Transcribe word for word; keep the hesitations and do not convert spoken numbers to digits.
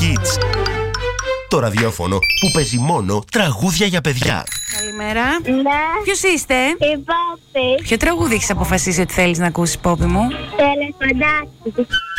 Kids. Το ραδιόφωνο που παίζει μόνο τραγούδια για παιδιά. Καλημέρα. Ναι. Ποιος είστε? Η Πόπη. Ποιο τραγούδι έχεις αποφασίσει ότι θέλεις να ακούσεις, Πόπη μου? Τελεφαντάκι.